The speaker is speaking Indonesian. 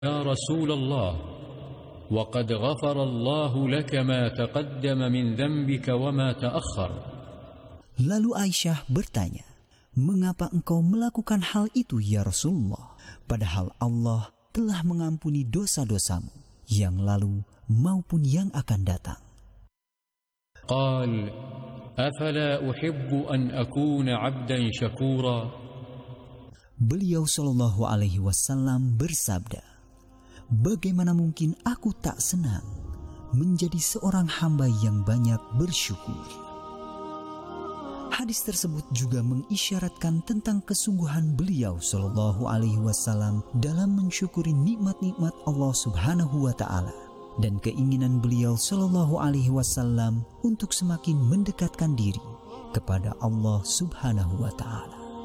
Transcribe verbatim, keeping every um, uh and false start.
يا رسول الله وقد غفر الله لك ما تقدم من ذنبك وما تأخر. Lalu Aisyah bertanya, mengapa engkau melakukan hal itu ya Rasulullah, padahal Allah telah mengampuni dosa-dosamu yang lalu maupun yang akan datang. قال أفلا أحب أن أكون عبدا شكورا. Beliau sallallahu alaihi wasallam bersabda, bagaimana mungkin aku tak senang menjadi seorang hamba yang banyak bersyukur. Hadis tersebut juga mengisyaratkan tentang kesungguhan beliau sallallahu alaihi wasallam dalam mensyukuri nikmat-nikmat Allah Subhanahu wa taala dan keinginan beliau sallallahu alaihi wasallam untuk semakin mendekatkan diri kepada Allah Subhanahu wa taala.